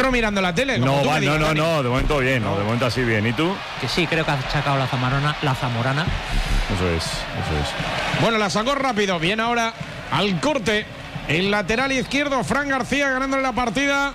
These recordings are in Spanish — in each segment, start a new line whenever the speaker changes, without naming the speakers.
no mirando la tele.
No, de momento bien, de momento así bien. ¿Y tú?
Que sí, creo que ha sacado la Zamorana.
Eso es.
Bueno, la sacó rápido. Bien ahora al corte. El lateral izquierdo, Fran García, ganándole la partida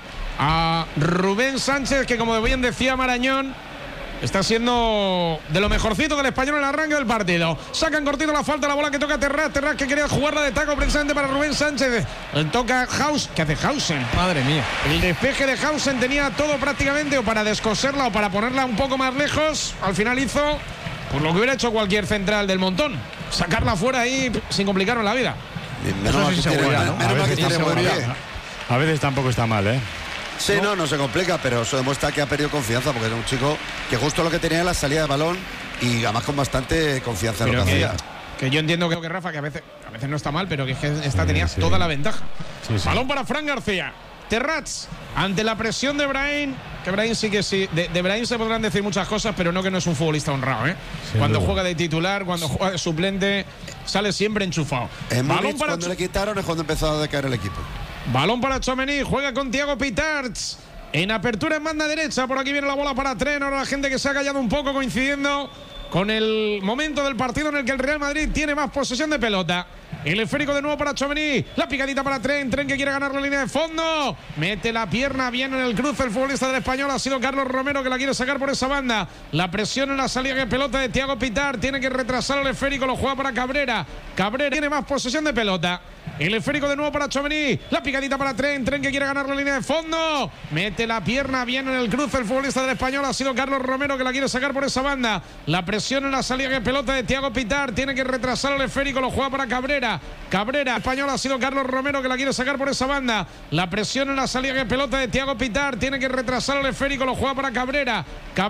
a Rubén Sánchez, que como bien decía Marañón, está siendo de lo mejorcito del Español en el arranque del partido. Sacan cortito la falta, la bola que toca Terraz que quería jugarla de taco precisamente para Rubén Sánchez. Toca Haus, ¿qué hace Hausen? Madre mía. El despeje de Hausen tenía todo prácticamente o para descoserla o para ponerla un poco más lejos. Al final hizo por lo que hubiera hecho cualquier central del montón. Sacarla fuera ahí sin complicarnos la vida.
Menos mal que tiene seguridad.
A veces tampoco está mal, ¿eh?
Sí, no se complica, pero eso demuestra que ha perdido confianza, porque es un chico que justo lo que tenía era la salida de balón y además con bastante confianza en lo que hacía.
Que yo entiendo que Rafa, que a veces no está mal, pero que esta tenía toda la ventaja. Balón para Fran García. Terraz, ante la presión de Brahim, que Brahim sí que sí. De Brahim se podrán decir muchas cosas, pero no que no es un futbolista honrado, ¿eh? Cuando juega de titular, cuando juega de suplente, sale siempre enchufado.
Balón para cuando le quitaron es cuando empezó a decaer el equipo.
Balón para Tchouaméni, juega con Thiago Pitarch. En apertura en banda derecha, por aquí viene la bola para Tren. Ahora la gente que se ha callado un poco, coincidiendo con el momento del partido en el que el Real Madrid tiene más posesión de pelota. El esférico de nuevo para Tchouaméni, la picadita para Tren que quiere ganar la línea de fondo, mete la pierna bien en el cruce el futbolista del Español, ha sido Carlos Romero que la quiere sacar por esa banda, la presión en la salida de pelota de Thiago Pitar, tiene que retrasar el esférico, lo juega para Cabrera tiene más posesión de pelota. El esférico de nuevo para Tchouaméni, la picadita para Tren que quiere ganar la línea de fondo, mete la pierna bien en el cruce el futbolista del Español, ha sido Carlos Romero que la quiere sacar por esa banda, la presión en la salida de pelota de Thiago Pitar, tiene que retrasar el esférico, lo juega para Cabrera, Español, ha sido Carlos Romero que la quiere sacar por esa banda, la presión en la salida de pelota de Thiago Pitar, tiene que retrasar el esférico, lo juega para Cabrera.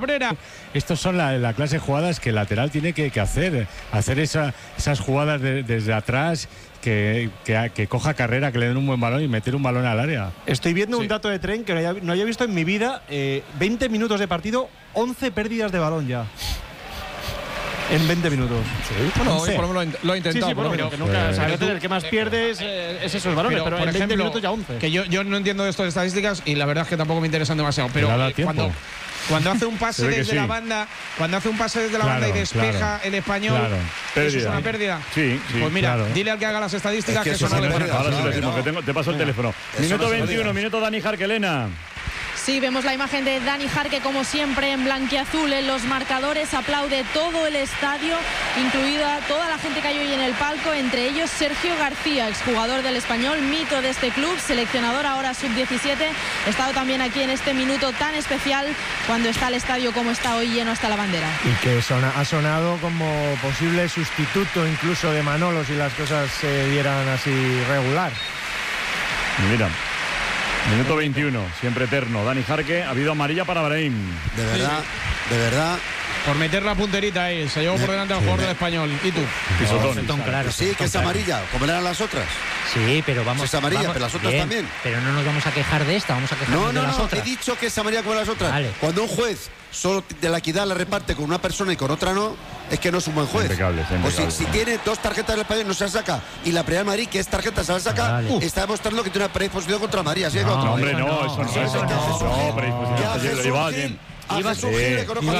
Estos son la clase de jugadas que el lateral tiene que hacer esas jugadas desde atrás, que coja carrera, que le den un buen balón y meter un balón al área.
Estoy viendo un dato de Tren que no había visto en mi vida. 20 minutos de partido, 11 pérdidas de balón ya. En 20 minutos.
Sí. Bueno, hoy por lo menos lo ha intentado.
Sí, pero que nunca sabes. El que más pierdes es esos balones, pero en 20 minutos ya 11.
Que yo no entiendo de estas estadísticas y la verdad es que tampoco me interesan demasiado. Pero cuando hace un pase desde la banda, y despeja el Español, ¿eso es una pérdida?
Sí.
Pues mira, dile al que haga las estadísticas que eso no le pone.
Ahora sí lo decimos, que te paso el teléfono. Minuto 21, minuto Dani Jarque-Elena.
Sí, vemos la imagen de Dani Jarque como siempre en blanquiazul en los marcadores, aplaude todo el estadio, incluida toda la gente que hay hoy en el palco, entre ellos Sergio García, exjugador del Español, mito de este club, seleccionador ahora sub-17, ha estado también aquí en este minuto tan especial cuando está el estadio como está hoy lleno hasta la bandera.
Y que ha sonado como posible sustituto incluso de Manolo si las cosas se dieran así regular.
Mira. Minuto 21, siempre eterno. Dani Jarque, ha habido amarilla para Brahim.
De verdad.
Por meter la punterita ahí, se llevó por delante al jugador del Español. ¿Y tú?
Pisotón.
Claro.
Sí, que es amarilla, como eran las otras.
Sí, pero vamos.
Es amarilla, pero las otras
bien,
también.
Pero no nos vamos a quejar de esta, vamos a quejarnos de las otras.
He dicho que es amarilla como las otras.
Vale.
Cuando un juez solo de la equidad la reparte con una persona y con otra no, es que no es un buen juez.
Impecable.
Pues si tiene dos tarjetas del Español no se la saca y la primera Madrid, que es tarjeta, se la saca, está demostrando que tiene una predisposición contra María. ¿Sí?
No, hombre, no, eso no. No, predisposición.
Iba Gil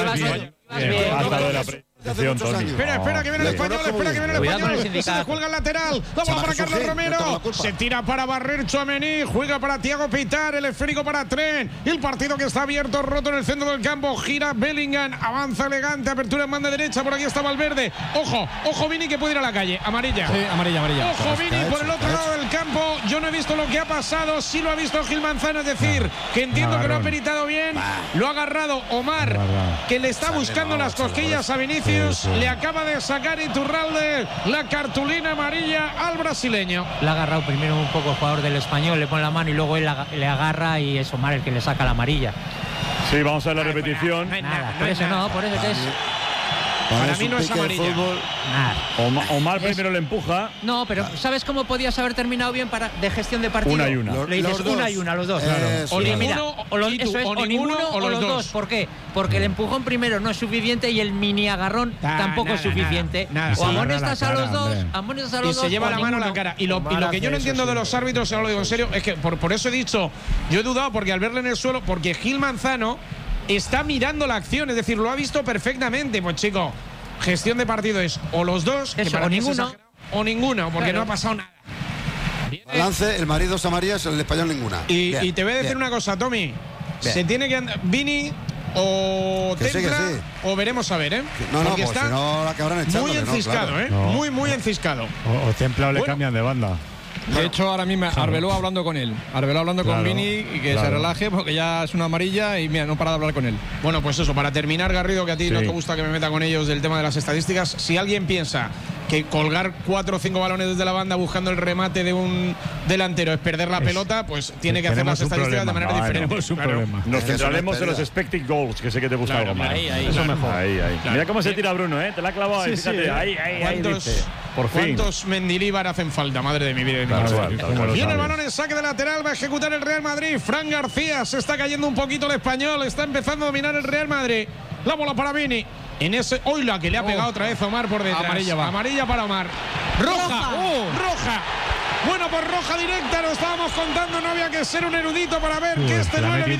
Hasta lo de la
Espera, que viene el Español, se le cuelga el lateral, la bola para Carlos Romero, se tira para barrer Tchouaméni, juega para Thiago Pitar, el esférico para Tren, el partido que está abierto, roto en el centro del campo, gira Bellingham, avanza elegante, apertura en banda derecha, por aquí está Valverde, ojo Vini que puede ir a la calle, amarilla.
Sí, amarilla.
Ojo Vini por el otro lado del campo, yo no he visto lo que ha pasado, sí lo ha visto Gil Manzano, es decir, que entiendo que lo ha peritado bien, lo ha agarrado Omar, que le está buscando las cosquillas a Vinicius. Le acaba de sacar Iturralde la cartulina amarilla al brasileño.
Le ha agarrado primero un poco el jugador del Español, le pone la mano y luego él le agarra y es Omar el que le saca la amarilla.
Sí, vamos a ver la repetición.
Por eso que es.
Para mí no es amarilla.
Omar primero le empuja.
No, pero ¿sabes cómo podías haber terminado bien de gestión de partido?
Una y una.
Le dices una y una, los dos.
Claro.
O ninguno, o los dos. ¿Por qué? Porque el empujón primero no es suficiente y el mini agarrón tampoco es suficiente.
Nada.
O amonestas a los dos, amonestas a los dos.
Y se lleva la mano a la cara. Y lo que yo no entiendo de los árbitros, ahora lo digo en serio, es que por eso he dicho, yo he dudado porque al verle en el suelo, porque Gil Manzano está mirando la acción, es decir, lo ha visto perfectamente. Pues chico, gestión de partido es o los dos, que para mí es exagerado, o ninguno, porque no ha pasado nada.
Balance, el marido es amarillas, el español ninguna.
Y te voy a decir una cosa, Tommy. Se tiene que andar Vini o Templa o veremos a ver, ¿eh?
No,
porque
pues
está
si no la acabarán echando.
muy enciscado,
claro.
¿eh? Muy enciscado.
O Templa o le cambian de banda.
De hecho, ahora mismo Arbeloa hablando con él. Arbeloa hablando con Vini y que se relaje porque ya es una amarilla y mira, no para de hablar con él.
Bueno, pues eso, para terminar, Garrido, que a ti no te gusta que me meta con ellos del tema de las estadísticas, si alguien piensa que colgar 4 o 5 balones desde la banda buscando el remate de un delantero es perder la pelota, pues tiene que hacer las estadísticas de manera diferente.
Nos centraremos en los expected goals, que sé que te gusta algo más.
Eso mejor.
Ahí. Mira cómo se tira Bruno, ¿eh? Te la ha clavado ahí, fíjate. Ahí, por fin.
¿Cuántos Mendilibar hacen falta? Madre de mi vida. Viene el balón en saque de lateral, va a ejecutar el Real Madrid. Fran García, se está cayendo un poquito el español, está empezando a dominar el Real Madrid. La bola para Vini. En ese, hoy la que le ha pegado otra vez Omar por detrás. Amarilla para Omar. Roja. Bueno, pues roja directa, lo estábamos contando, no había que ser un erudito para ver que este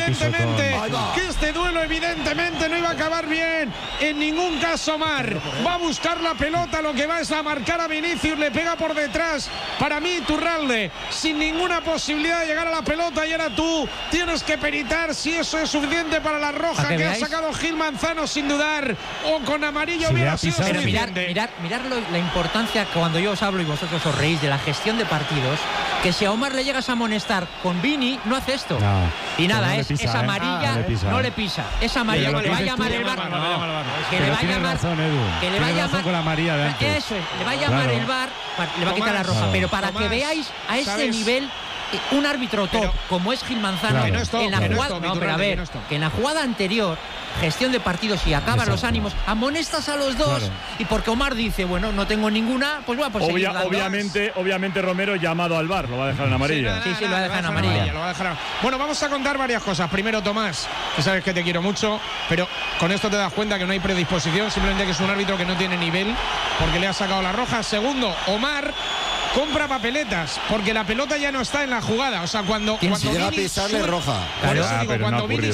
duelo evidentemente no iba a acabar bien. En ningún caso Omar va a buscar la pelota, lo que va es a marcar a Vinicius, le pega por detrás. Para mí Iturralde, sin ninguna posibilidad de llegar a la pelota, y ahora tú tienes que peritar si eso es suficiente para la roja que ha sacado Gil Manzano sin dudar, o con amarilla hubiera sido suficiente.
Mirad la importancia cuando yo os hablo y vosotros os reís de la gestión de partidos, que si a Omar le llegas a amonestar con Vini, no hace esto. Y nada, es amarilla, no le pisa. Es amarilla, le va a llamar el VAR. Que le va a llamar. Que le va a llamar con la amarilla de antes. Eso es, le va a llamar el VAR, le va a quitar la roja. Pero para que veáis a ese nivel, un árbitro top como es Gil Manzano, en la jugada, que en la jugada anterior, gestión de partidos y acaban los ánimos, amonestas a los dos, y porque Omar dice, bueno, no tengo ninguna, pues bueno, pues
obviamente Romero llamado al VAR, lo va a dejar en amarilla.
Sí, lo va a dejar en amarilla.
Bueno, vamos a contar varias cosas. Primero, Tomás, que sabes que te quiero mucho, pero con esto te das cuenta que no hay predisposición, simplemente que es un árbitro que no tiene nivel porque le ha sacado la roja. Segundo, Omar compra papeletas porque la pelota ya no está en la jugada. O sea, cuando
si llega a pisarle roja.
Cuando Vini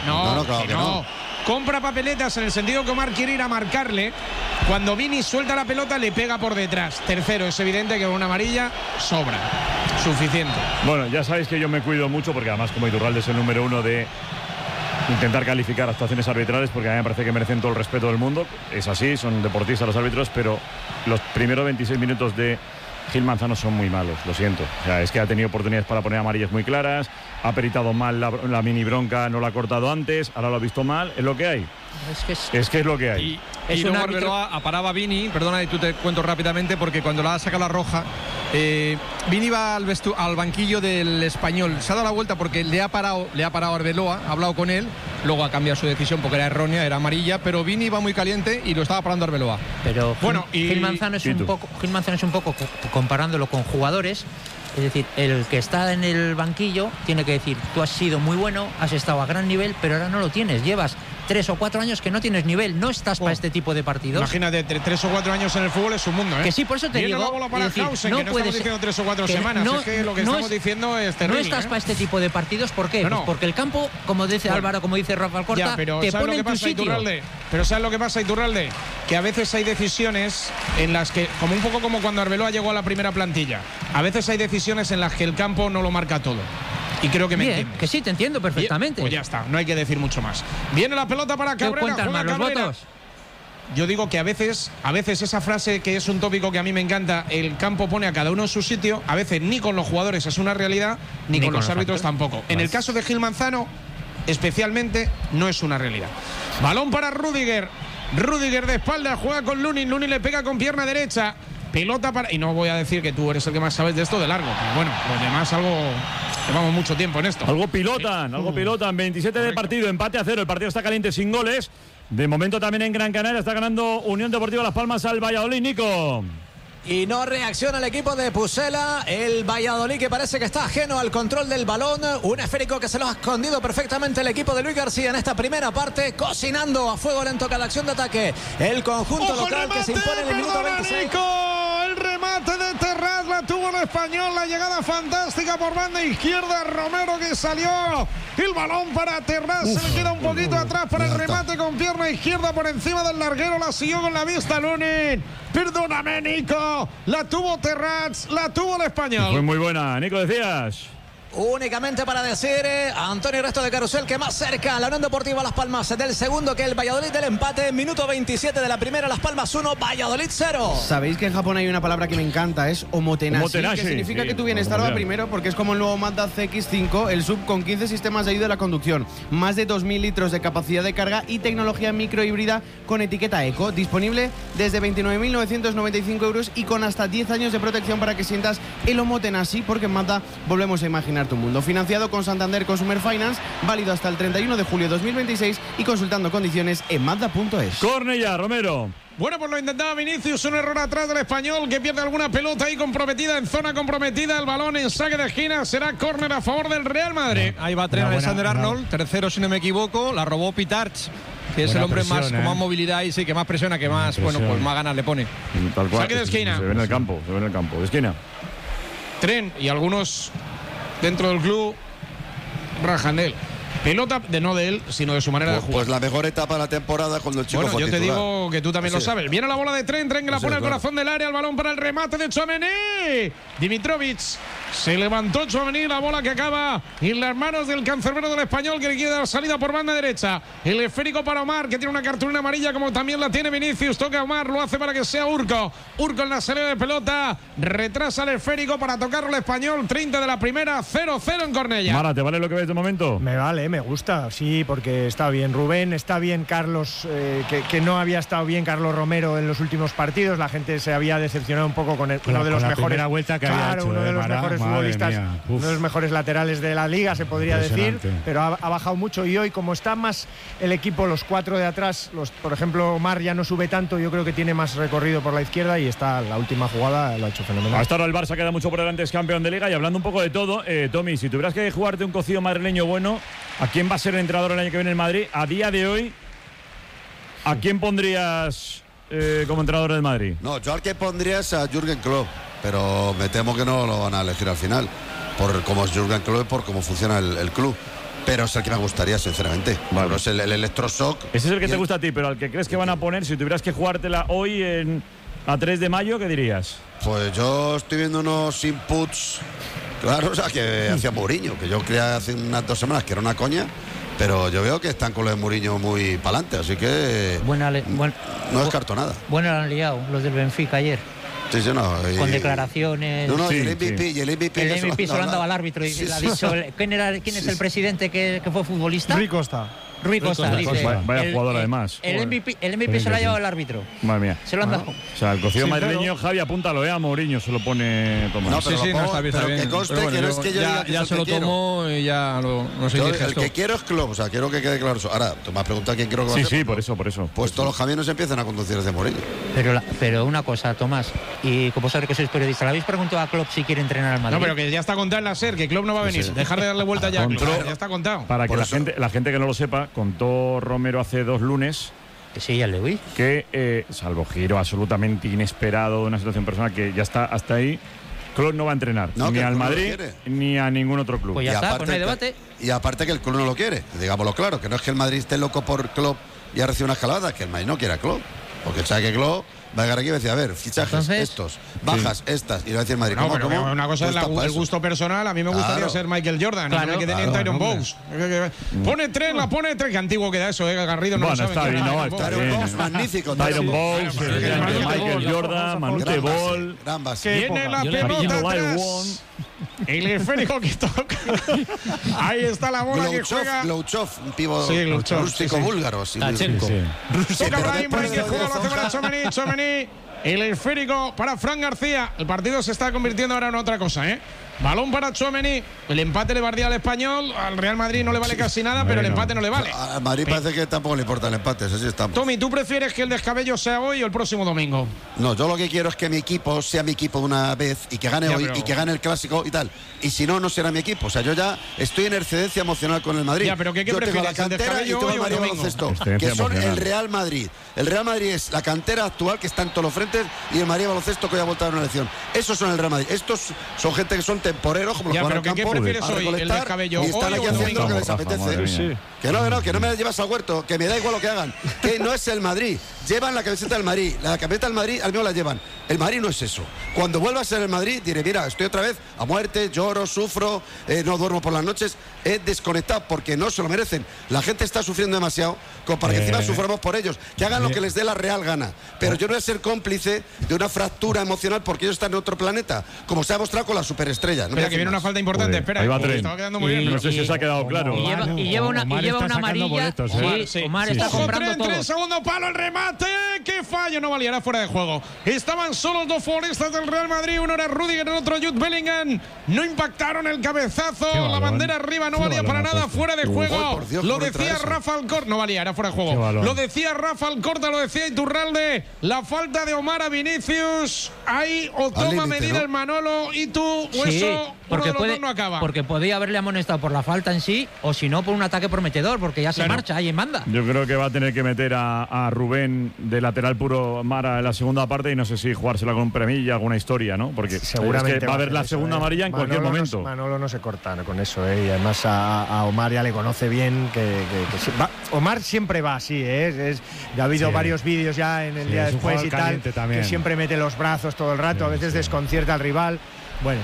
compra papeletas en el sentido que Omar quiere ir a marcarle. Cuando Vini suelta la pelota, le pega por detrás. Tercero, es evidente que con una amarilla sobra. Suficiente.
Bueno, ya sabéis que yo me cuido mucho porque además como Iturralde es el número 1 de intentar calificar actuaciones arbitrales, porque a mí me parece que merecen todo el respeto del mundo. Es así, son deportistas los árbitros, pero los primeros 26 minutos de Gil Manzano son muy malos, lo siento. O sea, es que ha tenido oportunidades para poner amarillas muy claras, ha peritado mal la mini bronca, no la ha cortado antes, ahora lo ha visto mal, es lo que hay. Es que es lo que hay.
Y luego Arbeloa paraba a Vini, perdona, y tú te cuento rápidamente, porque cuando la ha sacado la roja, Vini va al banquillo del Español, se ha dado la vuelta porque le ha parado Arbeloa, ha hablado con él, luego ha cambiado su decisión porque era errónea, era amarilla, pero Vini va muy caliente y lo estaba parando Arbeloa.
Pero Gil Manzano es un poco, comparándolo con jugadores, es decir, el que está en el banquillo tiene que decir, tú has sido muy bueno, has estado a gran nivel, pero ahora no lo tienes, llevas 3 o 4 años que no tienes nivel, no estás para este tipo de partidos.
Imagínate, 3 o 4 años en el fútbol es un mundo, ¿eh?
Que sí, por eso te digo.
La bola para Hausen, no que no estamos diciendo 3 o 4 semanas, es que lo que estamos diciendo es terrible.
No estás para este tipo de partidos, ¿por qué? Pues porque el campo, como dice Álvaro, como dice Rafa Alcorta, te pone en tu sitio.
Pero ¿sabes lo que pasa, Iturralde? Que a veces hay decisiones en las que, como un poco como cuando Arbeloa llegó a la primera plantilla, a veces hay decisiones en las que el campo no lo marca todo. Y creo que me entiendes.
Que sí, te entiendo perfectamente.
Pues ya está, no hay que decir mucho más. Viene la pelota para Cabrera.
¿Qué cuentan más los votos?
Yo digo que a veces esa frase que es un tópico que a mí me encanta, el campo pone a cada uno en su sitio, a veces ni con los jugadores es una realidad, ni con los árbitros tampoco. En el caso de Gil Manzano, especialmente, no es una realidad. Balón para Rüdiger. Rüdiger de espalda, juega con Lunin. Lunin le pega con pierna derecha. pelota para... Y no voy a decir que tú eres el que más sabes de esto de largo. Pero bueno, los demás algo... Llevamos mucho tiempo en esto.
Algo pilotan. 27 de partido, empate a 0. El partido está caliente sin goles. De momento también en Gran Canaria está ganando Unión Deportiva Las Palmas al Valladolid, Nico.
Y no reacciona el equipo de Pucela. El Valladolid, que parece que está ajeno al control del balón. Un esférico que se lo ha escondido perfectamente el equipo de Luis García en esta primera parte, cocinando a fuego lento cada acción de ataque. El conjunto local que se impone en el minuto 26.
Nico, el remate de Terraz la tuvo el Español. La llegada fantástica por banda izquierda. Romero que salió. El balón para Terraz. Se le queda un poquito atrás para el remate con pierna izquierda por encima del larguero. La siguió con la vista Lunin. Perdóname, Nico. La tuvo Terraz, la tuvo el Español.
Fue muy buena, Nico, decías.
Únicamente para decir a Antonio Resto de Carusel que más cerca la Unión Deportiva Las Palmas del segundo que el Valladolid del empate. Minuto 27 de la primera, Las Palmas 1, Valladolid 0.
Sabéis que en Japón hay una palabra que me encanta, es omotenashi, que significa que tu bienestar va primero, porque es como el nuevo Mazda CX-5, el SUV con 15 sistemas de ayuda a la conducción, más de 2.000 litros de capacidad de carga y tecnología microhíbrida con etiqueta eco, disponible desde 29.995 euros y con hasta 10 años de protección para que sientas el omotenashi, porque en Mazda volvemos a imaginar tu mundo. Financiado con Santander Consumer Finance, válido hasta el 31 de julio de 2026 y consultando condiciones en Mazda.es.
Cornellà, Romero.
Bueno, pues lo intentaba Vinicius, un error atrás del Español que pierde alguna pelota ahí comprometida, en zona comprometida, el balón en saque de esquina, será córner a favor del Real Madrid.
Ahí va Trent Alexander-Arnold, tercero si no me equivoco, la robó Pitarch, que es el hombre más con más movilidad y sí, que más presiona, que más, bueno, pues más ganas le pone.
Tal cual,
saque de esquina.
Se ve en el campo, de esquina.
Trent y algunos dentro del club rajan de él. Pelota no de él, sino de su manera de jugar.
Pues la mejor etapa de la temporada cuando el chico
fue
titular.
Yo te digo que tú también lo sabes. Viene la bola de Trent que la pone al corazón del área, el balón para el remate de Tchouaméni. Dimitrovic. Se levantó Tchouaméni, la bola que acaba en las manos del cancerbero del Español, que le quiere dar salida por banda derecha. El esférico para Omar, que tiene una cartulina amarilla como también la tiene Vinicius. Toca a Omar, lo hace para que sea Urco. Urco en la salida de pelota, retrasa el esférico para tocarlo el Español. 30 de la primera, 0-0 en Cornellà.
Mara, ¿te vale lo que ves de momento?
Me vale, me gusta, sí, porque está bien Rubén, está bien Carlos, que no había estado bien Carlos Romero en los últimos partidos. La gente se había decepcionado un poco con uno de los mejores.
Vuelta que había hecho,
uno de los mejores futbolistas, uno de los mejores laterales de la liga, se podría decir, pero ha bajado mucho. Y hoy, como está más el equipo, los cuatro de atrás, por ejemplo, Omar ya no sube tanto, yo creo que tiene más recorrido por la izquierda y está la última jugada, lo ha hecho fenomenal.
Hasta ahora el Barça queda mucho por delante, es campeón de liga. Y hablando un poco de todo, Tommy, si tuvieras que jugarte un cocido madrileño bueno, ¿a quién va a ser el entrenador el año que viene en Madrid? A día de hoy, ¿a quién pondrías como entrenador del Madrid?
No, yo al que pondría es a Jürgen Klopp, pero me temo que no lo van a elegir al final, por cómo es Jürgen Klopp y por cómo funciona el club. Pero es el que me gustaría, sinceramente. Bueno, es el electroshock.
Ese es el que te gusta a ti, pero al que crees que van a poner, si tuvieras que jugártela hoy a 3 de mayo, ¿qué dirías?
Pues yo estoy viendo unos inputs, claro, o sea, que hacía Mourinho, que yo creía hace unas 2 semanas que era una coña. Pero yo veo que están con lo de Mourinho muy para adelante, así que no descarto nada.
Bueno, lo han liado los del Benfica ayer.
Sí, sí, no.
Con declaraciones.
No,
sí,
y el MVP,
sí.
Y el MVP.
El MVP se lo han dado al árbitro y le ha dicho. ¿Quién es el presidente que fue futbolista?
Rui Costa.
Rui Costa, dice.
Vaya jugador, además.
El MVP se lo ha llevado el árbitro.
Madre mía.
Se lo han dado.
O sea, el cocido madrileño, Javi, apúntalo, a Mourinho se lo pone Tomás.
No, pero
sí, no está bien, está bien.
Que conste que no es que yo diga que
ya se lo tomó y ya no sé.
El que quiero es Klopp, o sea, quiero que quede claro eso. Ahora, tú me has preguntado quién quiero que va a ser.
Sí, por eso.
Pues todos los camiones empiezan a conducir desde Mourinho.
Pero una cosa, Tomás, y como sabes que sois periodista, ¿le habéis preguntado a Klopp si quiere entrenar al Madrid?
No, pero que ya está contado en la SER, que Klopp no va a venir. Sí. Dejar de darle vuelta ya a Klopp, ya está contado.
Para que la gente que no lo sepa, contó Romero hace 2 lunes
que sí, ya le vi.
Que, salvo giro absolutamente inesperado de una situación personal que ya está hasta ahí, Klopp no va a entrenar ni al Madrid ni a ningún otro club.
Pues ya está, pues no hay debate.
Y aparte que el club no lo quiere, digámoslo claro, que no es que el Madrid esté loco por Klopp y ha recibido una escalada, que el Madrid no quiere a Klopp, porque sabe que Klopp va a llegar aquí y va a decir, a ver, fichajes estos, bajas estas, y le va a decir Madrid.
No, pero una cosa es el gusto personal, a mí me gustaría ser Michael Jordan, no me quedé ni en Tyron Bowles. Pone 3, la pone 3, que antiguo queda eso, Garrido no lo sabe.
Está bien,
magnífico.
Tyron Bowles, Michael Jordan, Manute Ball.
Tiene la pelota atrás. El esférico que toca. Ahí está la bola que juega.
Glouchov, un pivo rústico búlgaro.
Toca Brahim, que juega, lo hace para Tchouaméni. El esférico para Fran García. El partido se está convirtiendo ahora en otra cosa, ¿eh? Balón para Tchouaméni. El empate le valdría al Español. Al Real Madrid no le vale casi nada, pero el empate no le vale.
Al Madrid parece que tampoco le importa el empate. Así estamos.
Tommy, ¿tú prefieres que el descabello sea hoy o el próximo domingo?
No, yo lo que quiero es que mi equipo sea mi equipo una vez y que gane hoy y que gane el clásico y tal. Y si no, no será mi equipo. O sea, yo ya estoy en excedencia emocional con el Madrid.
Ya, pero ¿qué
yo tengo la cantera y tengo el Madrid Baloncesto, que son el Real Madrid. El Real Madrid es la cantera actual que está en todos los frentes y el Madrid Baloncesto que hoy ha vuelto a una elección. Esos son el Real Madrid. Estos son gente que son temporeros, como los
pero ¿qué prefieres hoy? ¿El descabello
y están aquí haciendo lo que les apetece? Que no me llevas al huerto, que me da igual lo que hagan. Que no es el Madrid. Llevan la camiseta del Madrid. La camiseta del Madrid al mío la llevan. El Madrid no es eso. Cuando vuelva a ser el Madrid, diré, mira, estoy otra vez a muerte, lloro, sufro, no duermo por las noches. He desconectado porque no se lo merecen. La gente está sufriendo demasiado como para que encima suframos por ellos. Que hagan lo que les dé la real gana. Pero yo no voy a ser cómplice de una fractura emocional porque ellos están en otro planeta, como se ha mostrado con la superestrella.
Espera, que viene una falta importante. Espera,
ahí va Tren.
Estaba quedando muy bien.
No sé si os ha quedado claro.
Y lleva una amarilla.
Boletos,
Omar está comprando todo.
Segundo palo, el remate. ¡Qué fallo! No valía, era fuera de juego. Estaban solos dos futbolistas del Real Madrid. Uno era Rudiger, el otro Jude Bellingham. No impactaron el cabezazo. La bandera arriba no valía para nada. Fuera de juego. Lo decía Rafa Alcorta. No valía, era fuera de juego. Lo decía Rafa Alcorta, lo decía Iturralde. La falta de Omar a Vinicius. Ahí o toma medida el Manolo y tú, o eso,
porque
uno de los dos no acaba.
Porque podía haberle amonestado por la falta en sí, o si no, por un ataque prometedor, porque ya se marcha ahí en banda.
Yo creo que va a tener que meter a Rubén de lateral puro Mara en la segunda parte y no sé si jugársela con un premilla, alguna historia, ¿no? Porque seguramente va a haber la segunda amarilla en cualquier momento.
Manolo no se corta con eso, y además a Omar ya le conoce bien Omar siempre va así, ya ha habido varios vídeos ya en el día después y tal, que siempre mete los brazos todo el rato, a veces desconcierta al rival. Bueno.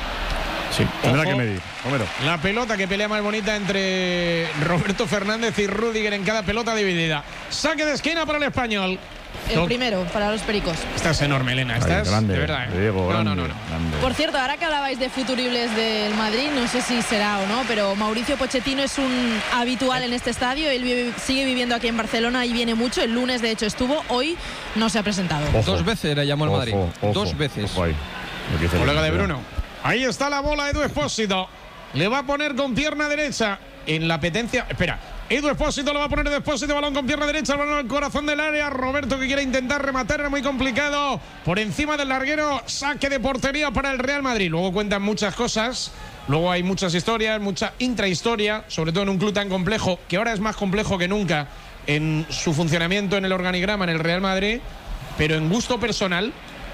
Sí, tendrá que medir. Homero.
La pelota que pelea más bonita entre Roberto Fernández y Rudiger en cada pelota dividida. Saque de esquina para el Español.
El primero para los pericos.
Estás enorme, Elena. Estás
grande,
de verdad.
Diego,
no.
Por cierto, ahora que hablabais de futuribles del Madrid, no sé si será o no, pero Mauricio Pochettino es un habitual en este estadio. Él sigue viviendo aquí en Barcelona y viene mucho. El lunes, de hecho, estuvo. Hoy no se ha presentado.
2 veces le llamó el Madrid. 2 veces.
Colega de Bruno. Ahí está la bola, Edu Expósito. Le va a poner con pierna derecha en la apetencia. Espera. Edu Expósito lo va a poner de Expósito, balón con pierna derecha, el balón al corazón del área. Roberto que quiere intentar rematar, era muy complicado. Por encima del larguero, saque de portería para el Real Madrid. Luego cuentan muchas cosas, luego hay muchas historias, mucha intrahistoria, sobre todo en un club tan complejo, que ahora es más complejo que nunca en su funcionamiento en el organigrama en el Real Madrid. Pero en gusto personal,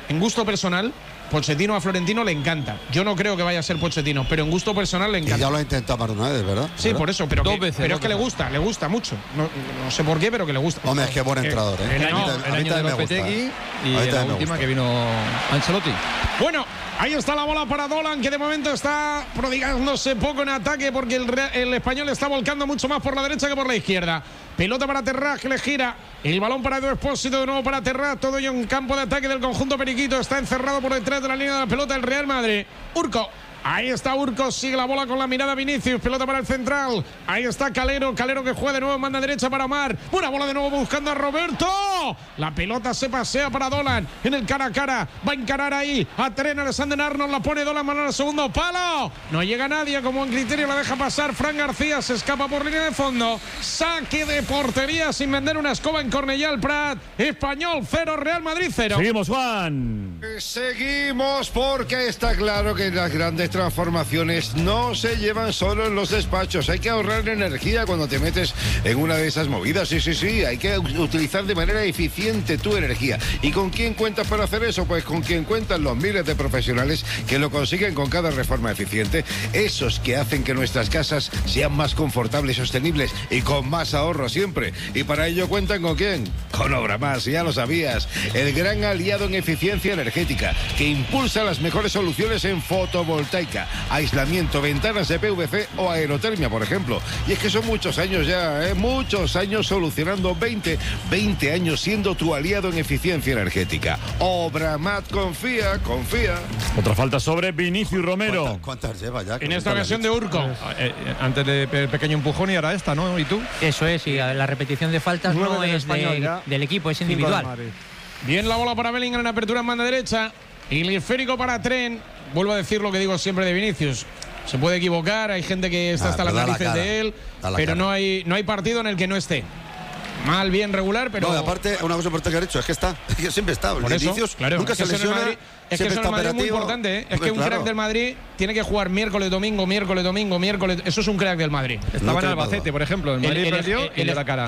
Pochettino a Florentino le encanta. Yo no creo que vaya a ser Pochettino, pero en gusto personal le encanta.
Y ya lo ha intentado más de una vez, ¿verdad?
Sí, por eso, pero es que le gusta mucho. No sé por qué, pero que le gusta.
Hombre, es que buen entrenador, ¿eh?
El año de Lopetegui y la última que vino Ancelotti.
Bueno, ahí está la bola para Dolan, que de momento está prodigándose poco en ataque porque el español está volcando mucho más por la derecha que por la izquierda. Pelota para Terraz, que le gira. El balón para Edu Expósito, de nuevo para Terraz. Todo ello en campo de ataque del conjunto periquito. Está encerrado por detrás de la línea de la pelota el Real Madrid. Urco. Ahí está Urco, sigue la bola con la mirada Vinicius, pelota para el central. Ahí está Calero que juega de nuevo en banda derecha para Omar. Buena bola de nuevo buscando a Roberto. La pelota se pasea para Dolan en el cara a cara. Va a encarar ahí a Trent Alexander-Arnold, la pone Dolan, mano al segundo palo. No llega nadie, como en criterio la deja pasar. Fran García se escapa por línea de fondo. Saque de portería sin vender una escoba en Cornellà al Prat. Español 0, Real Madrid 0.
Seguimos, Juan.
Seguimos porque está claro que las grandes transformaciones no se llevan solo en los despachos. Hay que ahorrar energía cuando te metes en una de esas movidas. Sí. Hay que utilizar de manera eficiente tu energía. ¿Y con quién cuentas para hacer eso? Pues con quien cuentan los miles de profesionales que lo consiguen con cada reforma eficiente. Esos que hacen que nuestras casas sean más confortables, sostenibles y con más ahorro siempre. Y para ello cuentan ¿con quién? Con Obramás, ya lo sabías. El gran aliado en eficiencia energética que impulsa las mejores soluciones en fotovoltaica, aislamiento, ventanas de PVC o aerotermia, por ejemplo. Y es que son muchos años ya, muchos años solucionando, 20 años siendo tu aliado en eficiencia energética. Obramat, confía.
Otra falta sobre Vinicius Romero.
¿Cuántas lleva ya?
En esta ocasión de Urco.
Antes de pequeño empujón y ahora esta, ¿no? ¿Y tú?
Eso es, y la repetición de faltas no es del equipo, es individual.
Bien la bola para Bellingham en apertura en banda derecha. Y el esférico para Trent. Vuelvo a decir lo que digo siempre de Vinicius. Se puede equivocar, hay gente que está hasta las narices de él, pero no hay partido en el que no esté. Mal, bien, regular, pero...
No, aparte, una cosa importante que has dicho es que está, que siempre está.
Por eso, claro,
nunca se lesiona,
es que eso en el Madrid es muy importante, ¿eh? Es que un crack del Madrid tiene que jugar miércoles, domingo. Eso es un crack del Madrid.
Estaba en Albacete, por ejemplo. El Madrid perdió y dio la cara.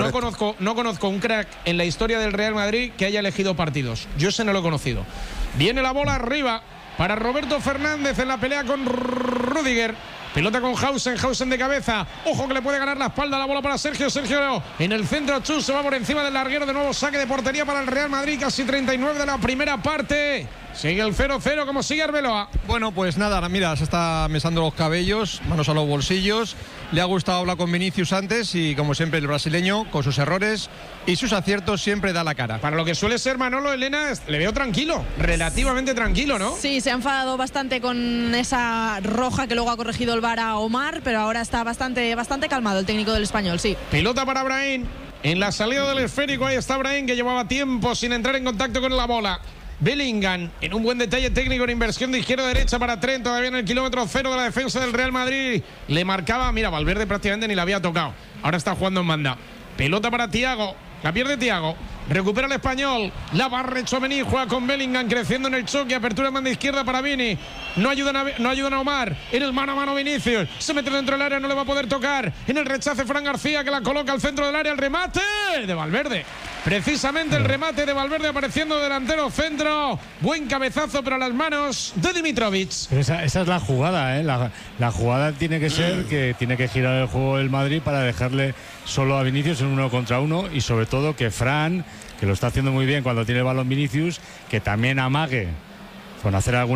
No conozco un crack en la historia del Real Madrid que haya elegido partidos. Yo ese no lo he conocido. Viene la bola arriba para Roberto Fernández en la pelea con Rüdiger. Pelota con Hausen de cabeza. Ojo que le puede ganar la espalda. La bola para Sergio en el centro. Chus se va por encima del larguero. De nuevo saque de portería para el Real Madrid. Casi 39 de la primera parte. Sigue el 0-0 como sigue Arbeloa.
Bueno, pues nada, mira, se está mesando los cabellos, manos a los bolsillos. Le ha gustado hablar con Vinicius antes y como siempre el brasileño, con sus errores y sus aciertos, siempre da la cara.
Para lo que suele ser Manolo, Elena, le veo tranquilo, relativamente tranquilo, ¿no?
Sí, se ha enfadado bastante con esa roja que luego ha corregido el VAR a Omar, pero ahora está bastante calmado el técnico del Español, sí.
Pelota para Brahim. En la salida del esférico, ahí está Brahim, que llevaba tiempo sin entrar en contacto con la bola. Bellingham, en un buen detalle técnico en inversión de izquierda a derecha para Trent, todavía en el kilómetro 0 de la defensa del Real Madrid. Le marcaba, mira, Valverde prácticamente ni la había tocado. Ahora está jugando en banda. Pelota para Thiago, la pierde Thiago. Recupera el Español, la barre Tchouaméni, juega con Bellingham creciendo en el choque, apertura en banda izquierda para Vini. No ayudan a Omar, en el mano a mano Vinicius, se mete dentro del área, no le va a poder tocar. En el rechace Fran García que la coloca al centro del área, el remate de Valverde. Precisamente el remate de Valverde apareciendo delantero centro. Buen cabezazo pero a las manos de Dimitrovic.
Pero esa es la jugada, ¿eh? La jugada tiene que ser que tiene que girar el juego del Madrid para dejarle solo a Vinicius en 1 contra 1 y sobre todo que Fran, que lo está haciendo muy bien cuando tiene el balón Vinicius, que también amague con hacer algún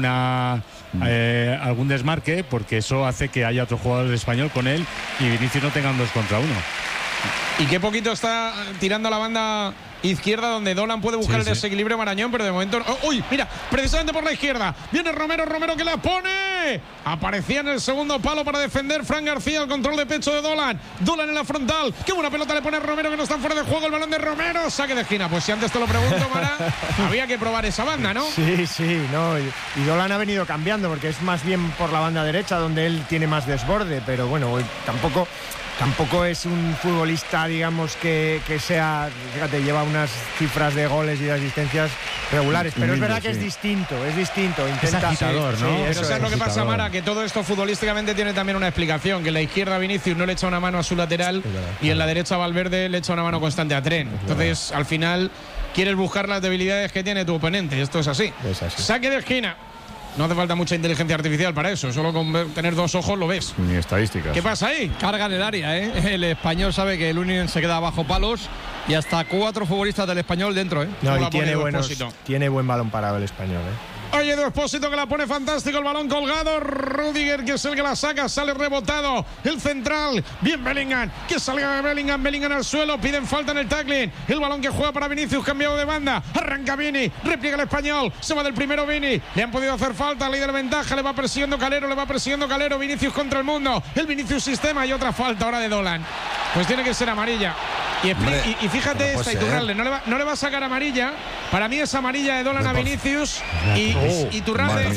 desmarque, porque eso hace que haya otro jugador de Español con él y Vinicius no tenga un 2 contra 1.
Y qué poquito está tirando a la banda izquierda donde Dolan puede buscar el desequilibrio Marañón, pero de momento... ¡Uy! Mira, precisamente por la izquierda. Viene Romero que la pone. Aparecía en el segundo palo para defender Fran García, el control de pecho de Dolan. Dolan en la frontal. ¡Qué buena pelota le pone Romero, que no está fuera de juego! El balón de Romero. Saque de esquina. Pues si antes te lo pregunto, Mara, había que probar esa banda, ¿no?
Sí, no. Y Dolan ha venido cambiando porque es más bien por la banda derecha donde él tiene más desborde, pero bueno, tampoco es un futbolista, digamos, que sea... Fíjate, lleva unas cifras de goles y de asistencias regulares, pero es verdad que es distinto. Intenta...
Es agitador, ¿no?
Sí, pero ¿sabes lo que pasa, Mara? Que todo esto futbolísticamente tiene también una explicación, que en la izquierda Vinicius no le echa una mano a su lateral y en la derecha Valverde le echa una mano constante a Trent. Entonces, al final, quieres buscar las debilidades que tiene tu oponente. Esto es así. Saque de esquina. No hace falta mucha inteligencia artificial para eso. Solo con tener 2 ojos lo ves.
Ni estadísticas.
¿Qué pasa ahí?
Carga en el área, ¿eh? El Español sabe que el Union se queda bajo palos y hasta 4 futbolistas del Español dentro, ¿eh?
No, y tiene buen balón parado el Español, ¿eh?
Oye, Edu Expósito que la pone fantástico, el balón colgado. Rüdiger, que es el que la saca, sale rebotado. El central, bien Bellingham, que salga de Bellingham al suelo, piden falta en el tackling. El balón que juega para Vinicius, cambiado de banda. Arranca Vini, repliega el Español, se va del primero Vini. Le han podido hacer falta, ley de la ventaja, le va persiguiendo Calero. Vinicius contra el mundo. El Vinicius sistema y otra falta ahora de Dolan. Pues tiene que ser amarilla. Y fíjate esta, Iturralde, no le va a sacar amarilla. Para mí es amarilla de Dolan a Vinicius. Y Iturralde.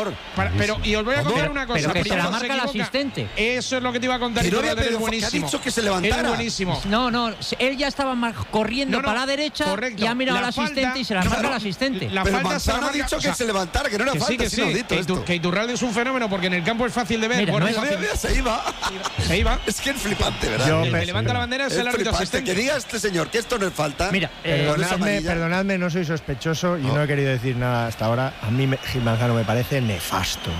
Y os voy a contar una cosa.
Pero que se la marca el asistente.
Eso es lo que te iba a contar.
Iturralde es buenísimo. Ha dicho que se levantara.
Es buenísimo.
No, él ya estaba corriendo para la derecha y ha mirado al asistente y se la marca al asistente.
Pero Manzano ha dicho que se levantara, que no era falta.
Que Iturralde es un fenómeno porque en el campo es fácil de ver.
Se iba. Es que es flipante, ¿verdad?
El que levanta la bandera es el árbitro asistente.
Que diga este señor que esto no es falta.
Mira, perdonadme, no soy sospechoso y no he querido decir nada hasta ahora. A mí Gil Manzano me parece nefasto.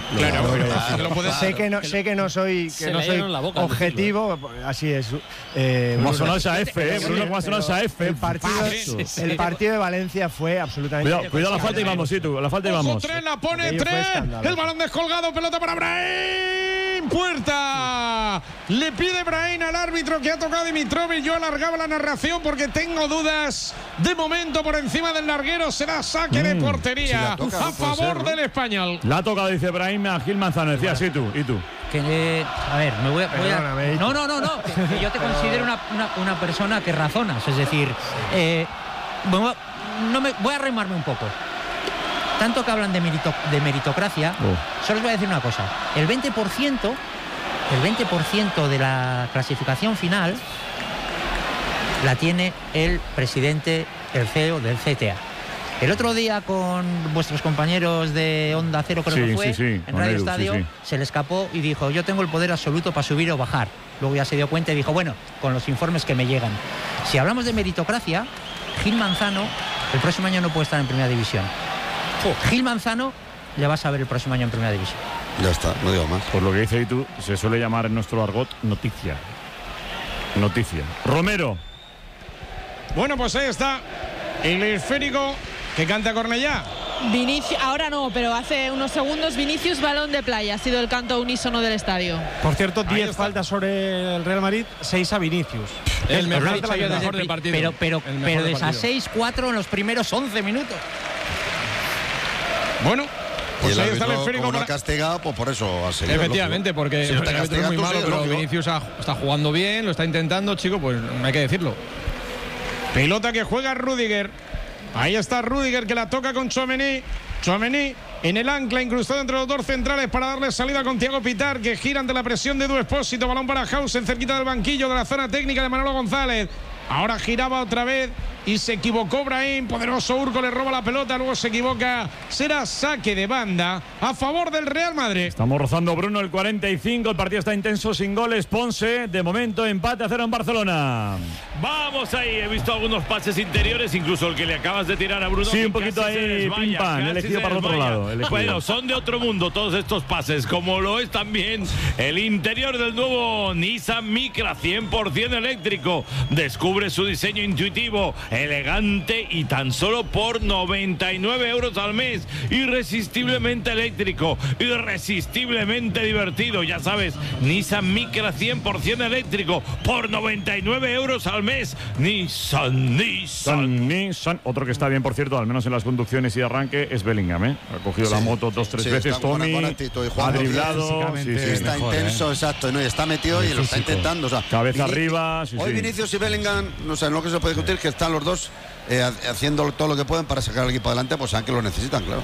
Sé que no soy objetivo, así es.
Como ha sonado esa F, Bruno, como ha sonado esa F.
El partido de Valencia fue absolutamente...
Cuidado la falta y vamos, la falta y vamos.
Tren, la pone Tren, el balón descolgado, pelota para Brahim, puerta. Le pide Brahim al árbitro que ha tocado Dimitrovic. Yo alargaba la narración porque tengo dudas. De momento por encima del larguero será saque de portería a favor del Español.
La ha tocado, dice Brahim, a Gil Manzano. Decía así tú. ¿Y tú?
A ver, me voy a... No. Que yo te considero una persona que razonas. Es decir, voy a arrimarme un poco. Tanto que hablan de meritocracia, solo os voy a decir una cosa. El 20% de la clasificación final la tiene el presidente, el CEO del CTA. El otro día con vuestros compañeros de Onda Cero, creo que fue, en Radio Estadio, se le escapó y dijo, yo tengo el poder absoluto para subir o bajar. Luego ya se dio cuenta y dijo, bueno, con los informes que me llegan. Si hablamos de meritocracia, Gil Manzano el próximo año no puede estar en Primera División. Gil Manzano le vas a ver el próximo año en Primera División.
Ya está, no digo más.
Por lo que dice tú, se suele llamar en nuestro argot noticia. Romero.
Bueno, pues ahí está el esférico que canta Cornellá.
Vinicius, ahora no, pero hace unos segundos Vinicius, balón de playa, ha sido el canto unísono del estadio.
Por cierto, 10 faltas sobre el Real Madrid, 6 a Vinicius.
El mejor del partido.
Pero de esas 6, 4 en los primeros 11 minutos.
Bueno, pues
y
ahí está el esférico.
Como no ha castigado, pues por eso ha seguido.
Efectivamente, porque
si no te castiga,
es muy malo, pero Vinicius está jugando bien, lo está intentando, chico, pues no hay que decirlo.
Pelota que juega Rüdiger. Ahí está Rüdiger que la toca con Tchouaméni. Tchouaméni en el ancla, incrustado entre los dos centrales para darle salida con Thiago Pitart, que gira ante la presión de Edu Expósito. Balón para Hausen, cerquita del banquillo de la zona técnica de Manolo González. Ahora giraba otra vez y se equivocó Brahim. Poderoso Urco le roba la pelota, luego se equivoca. Será saque de banda a favor del Real Madrid.
Estamos rozando, Bruno, el 45. El partido está intenso, sin goles. Ponce, de momento, empate a 0 en Barcelona.
Vamos ahí, he visto algunos pases interiores, incluso el que le acabas de tirar a Bruno.
Sí, un poquito ahí, pim pam, elegido para el otro lado.
Bueno, son de otro mundo todos estos pases, como lo es también el interior del nuevo Nissan Micra 100% eléctrico. Descubre su diseño intuitivo, elegante y tan solo por 99 euros al mes. Irresistiblemente eléctrico, irresistiblemente divertido. Ya sabes, Nissan Micra 100% eléctrico por 99 euros al mes. Nissan.
Otro que está bien, por cierto, al menos en las conducciones y de arranque, es Bellingham, ¿eh? Ha cogido la moto 2-3 veces, Tommy, ha driblado.
Está intenso, exacto, ¿no? Y está metido y lo está intentando. O sea,
cabeza arriba.
Hoy Vinicius y Bellingham, no sé, lo que se puede discutir es que están los dos haciendo todo lo que pueden para sacar al equipo adelante, pues saben que lo necesitan, claro.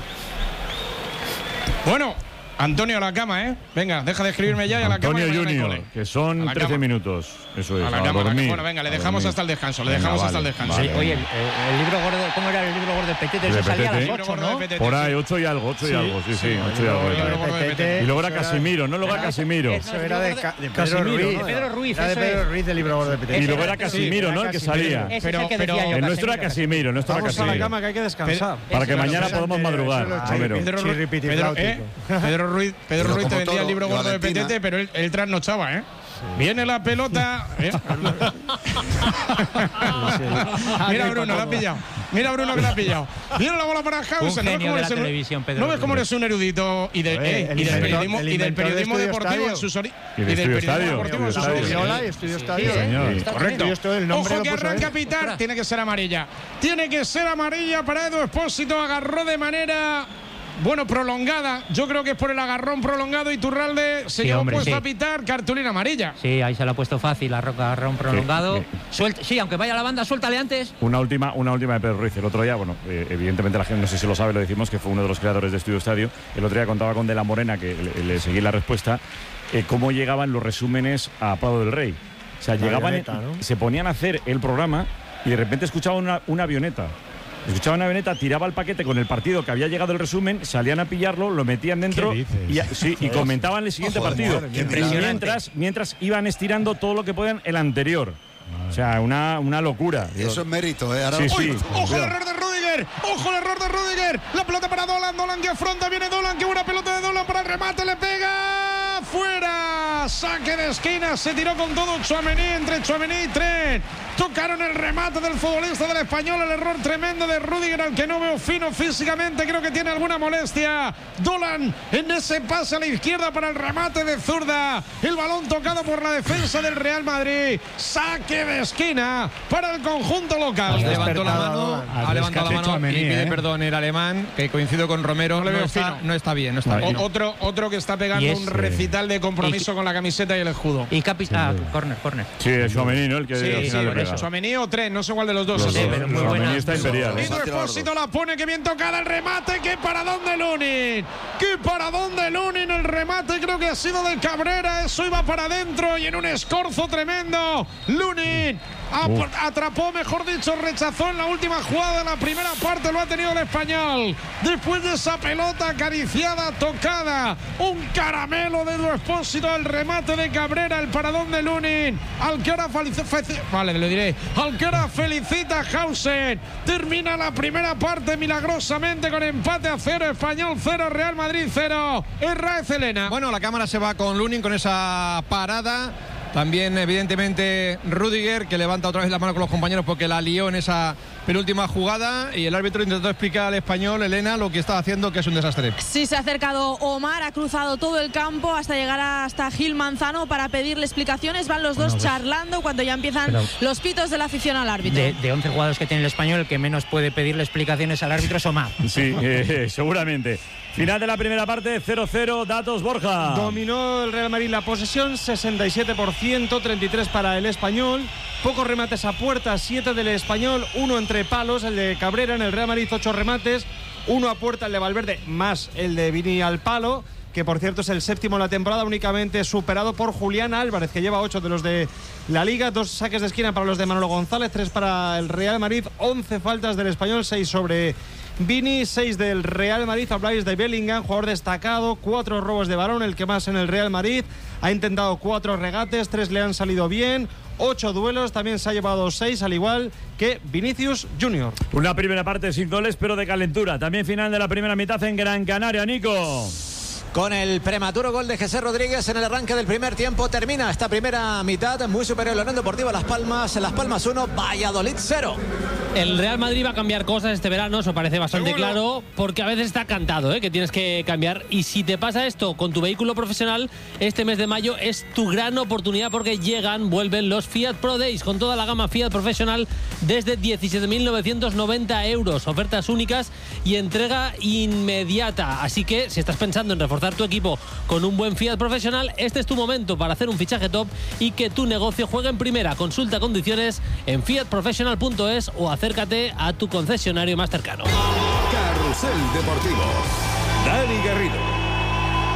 Bueno, Antonio, a la cama, ¿eh? Venga, deja de escribirme ya y a la cama.
Antonio Junior, que son 13 minutos. Eso es,
a la cama. Bueno, venga, le dejamos hasta el descanso. Le dejamos hasta el descanso.
Vale. Oye, el libro gordo, ¿cómo era el libro gordo de Petete? Eso salía a las 8, ¿no?
Por ahí, 8 y algo, 8 y algo. Sí, 8 y algo. Y luego era Casimiro, ¿no? Luego era Casimiro.
Eso era de Pedro Ruiz.
Pedro Ruiz.
Era de Pedro Ruiz del libro gordo de Petete.
Y luego era Casimiro, ¿no? El que salía.
Pero
el nuestro era Casimiro,
Vamos a la cama, que hay que descansar.
Para que mañana podamos madrugar.
Pedro Ruiz te vendía el libro gordo de Petete, pero él trasnochaba, ¿eh? Sí. Viene la pelota. Mira Bruno, la ha pillado. Mira Bruno que la ha pillado. Viene la bola para Hausen. ¿No ves cómo eres un erudito y del periodismo deportivo en sus orígenes?
Y del periodismo deportivo en sus
orígenes. Estudio Estadio.
Correcto. Ojo que arranca Pitart. Tiene que ser amarilla. Tiene que ser amarilla para Edu Expósito. Agarró de manera... prolongada. Yo creo que es por el agarrón prolongado. Iturralde se llevó puesto a Pitart, cartulina amarilla.
Sí, ahí se lo ha puesto fácil, agarrón prolongado. Sí, aunque vaya a la banda, suéltale antes.
Una última de Pedro Ruiz. El otro día, evidentemente la gente, no sé si lo sabe, lo decimos, que fue uno de los creadores de Estudio Estadio. El otro día contaba con De la Morena, que le seguí la respuesta, cómo llegaban los resúmenes a Prado del Rey. O sea, llegaban, se ponían a hacer el programa y de repente escuchaban una avioneta. Escuchaban una avioneta, tiraba el paquete con el partido que había llegado el resumen, salían a pillarlo, lo metían dentro y comentaban el siguiente partido. Mientras iban estirando todo lo que podían el anterior. O sea, una locura.
Eso es mérito, ¿eh?
Ahora... ¡Ojo el error de Rüdiger! ¡Ojo el error de Rüdiger! La pelota para Dolan que afronta, viene Dolan, qué buena pelota de Dolan para el remate, le pega... ¡Fuera! Saque de esquina, se tiró con todo Tchouaméni, entre Tchouaméni y Tren. Tocaron el remate del futbolista del Español, el error tremendo de Rüdiger, al que no veo fino físicamente, creo que tiene alguna molestia. Dolan en ese pase a la izquierda para el remate de zurda. El balón tocado por la defensa del Real Madrid. Saque de esquina para el conjunto local.
Ha levantado la mano y pide perdón el alemán, que coincido con Romero, no está bien.
Otro que está pegando un recital capital de compromiso con la camiseta y el escudo.
Y corner.
Sí, es Tchouaméni, ¿no? El que al final le pega.
Tchouaméni o Trent, no sé cuál de los dos.
Pero muy buena.
Está imperial.
Y Expósito la pone, que bien tocada el remate. ¡Qué paradón de Lunin! ¡Qué paradón de Lunin! El remate creo que ha sido de Cabrera. Eso iba para adentro y en un escorzo tremendo. Lunin atrapó, mejor dicho, rechazó en la última jugada de la primera parte. Lo ha tenido el español. Después de esa pelota acariciada, tocada. Un caramelo de Edu Expósito. El remate de Cabrera, el paradón de Lunin. Al que ahora felicita Hausen. Termina la primera parte milagrosamente con empate a 0. Español 0, Real Madrid 0. Herráez Elena.
Bueno, la cámara se va con Lunin con esa parada. También, evidentemente, Rüdiger, que levanta otra vez la mano con los compañeros porque la lió en esa penúltima jugada. Y el árbitro intentó explicar al español, Elena, lo que está haciendo, que es un desastre.
Sí, se ha acercado Omar, ha cruzado todo el campo hasta llegar hasta Gil Manzano para pedirle explicaciones. Van los dos charlando cuando ya empiezan los pitos de la afición al árbitro.
De 11 jugadores que tiene el español, el que menos puede pedirle explicaciones al árbitro es Omar.
Sí, seguramente. Final de la primera parte, 0-0, datos Borja.
Dominó el Real Madrid la posesión, 67%, 33 para el español. Pocos remates a puerta, 7 del español, 1 entre palos, el de Cabrera. En el Real Madrid 8 remates, 1 a puerta el de Valverde, más el de Vini al palo, que por cierto es el séptimo en la temporada, únicamente superado por Julián Álvarez, que lleva 8 de los de la Liga. 2 saques de esquina para los de Manolo González, 3 para el Real Madrid, 11 faltas del español, 6 sobre Vini, 6 del Real Madrid. Habláis de Bellingham, jugador destacado, 4 robos de balón, el que más en el Real Madrid. Ha intentado 4 regates, 3 le han salido bien, 8 duelos, también se ha llevado 6, al igual que Vinicius Junior.
Una primera parte sin goles, pero de calentura. También final de la primera mitad en Gran Canaria, Nico.
Con el prematuro gol de Jesús Rodríguez en el arranque del primer tiempo, termina esta primera mitad muy superior a la Unión Deportiva Las Palmas. En Las Palmas 1, Valladolid 0.
El Real Madrid va a cambiar cosas este verano, eso parece bastante claro, porque a veces está cantado, que tienes que cambiar. Y si te pasa esto con tu vehículo profesional, este mes de mayo es tu gran oportunidad, porque vuelven los Fiat Pro Days con toda la gama Fiat Professional desde 17.990 euros. Ofertas únicas y entrega inmediata. Así que si estás pensando en reforzar tu equipo con un buen Fiat Professional, este es tu momento para hacer un fichaje top y que tu negocio juegue en primera. Consulta condiciones en fiatprofessional.es o acércate a tu concesionario más cercano.
Carrusel Deportivo. Dani Garrido.